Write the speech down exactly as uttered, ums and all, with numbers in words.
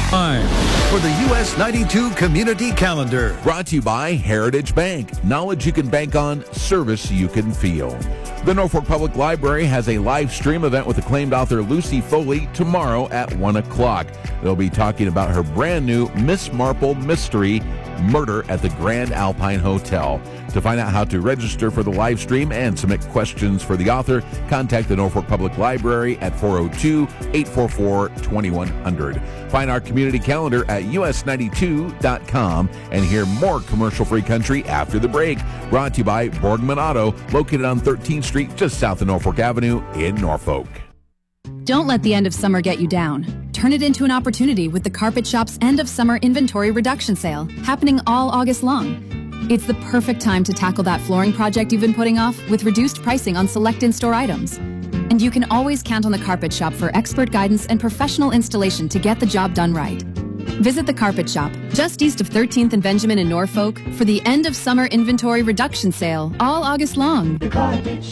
Time for the U S ninety-two Community Calendar. Brought to you by Heritage Bank. Knowledge you can bank on, service you can feel. The Norfolk Public Library has a live stream event with acclaimed author Lucy Foley tomorrow at one o'clock. They'll be talking about her brand new Miss Marple mystery, Murder at the Grand Alpine Hotel. To find out how to register for the live stream and submit questions for the author, contact the Norfolk Public Library at four oh two, eight four four, two one zero zero. Find our community calendar at U S ninety-two dot com and hear more commercial-free country after the break. Brought to you by Borgman Auto, located on thirteenth Street, just south of Norfolk Avenue in Norfolk. Don't let the end of summer get you down. Turn it into an opportunity with the Carpet Shop's end of summer inventory reduction sale, happening all August long. It's the perfect time to tackle that flooring project you've been putting off with reduced pricing on select in-store items. And you can always count on the Carpet Shop for expert guidance and professional installation to get the job done right. Visit the Carpet Shop, just east of thirteenth and Benjamin in Norfolk, for the end of summer inventory reduction sale all August long.